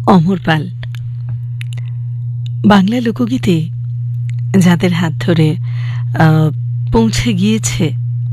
অমর পাল বাংলা লোকগীতে যাদের হাত ধরে পৌঁছে গিয়েছে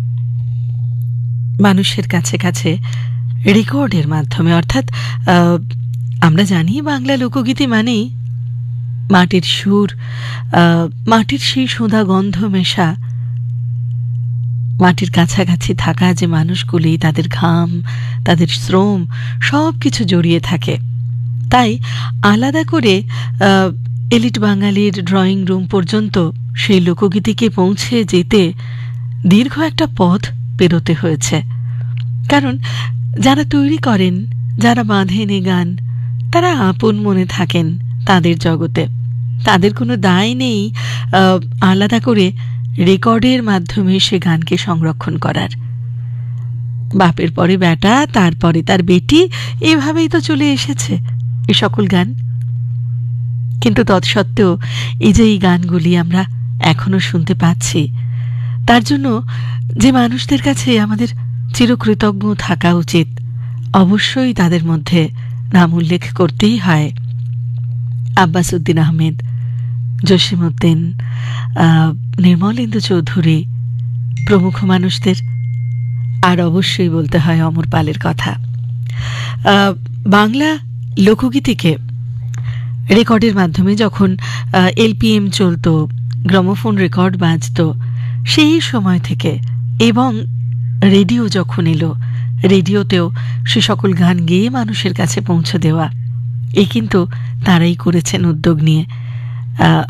মানুষের কাছে কাছে রেকর্ডের মাধ্যমে, অর্থাৎ আমরা জানি বাংলা লোকগীতি মানেই মাটির সুর, মাটির সেই সোঁদা গন্ধ মেশা, মাটির কাছাকাছি থাকা যে মানুষগুলি, তাদের ঘাম, তাদের শ্রম সব কিছু জড়িয়ে থাকে। তাই আলাদা করে এলিট বাঙালির ড্রয়িং রুম পর্যন্ত সেই লোকগীতিকে পৌঁছে যেতে দীর্ঘ একটা পথ পেরোতে হয়েছে। কারণ যারা তৈরি করেন, যারা বাঁধেন এ গান, তারা আপন মনে থাকেন তাদের জগতে। তাদের কোনো দায় নেই আলাদা করে রেকর্ডের মাধ্যমে সে গানকে সংরক্ষণ করার। বাপের পরে বেটা, তারপরে তার বেটি, এভাবেই তো চলে এসেছে এ সকল গান। কিন্তু তৎসত্ত্বেও এই যে এই গানগুলি আমরা এখনো শুনতে পাচ্ছি, তার জন্য যে মানুষদের কাছে আমাদের চিরকৃতজ্ঞ থাকা উচিত, অবশ্যই তাদের মধ্যে নাম উল্লেখ করতেই হয় আব্বাস উদ্দিন আহমেদ, জসিমউদ্দিন, নির্মলেন্দু চৌধুরী প্রমুখ মানুষদের। আর অবশ্যই বলতে হয় অমর পালের কথা। বাংলা লোকগীতিকে রেকর্ডের মাধ্যমে যখন এলপিএম চলতো, গ্রামোফোন রেকর্ড বাজতো, সেই সময় থেকে, এবং রেডিও যখন এলো, রেডিওতেও সে সকল গান গেয়ে মানুষের কাছে পৌঁছে দেওয়া, এই কিন্তু তারাই করেছেন উদ্যোগ নিয়ে।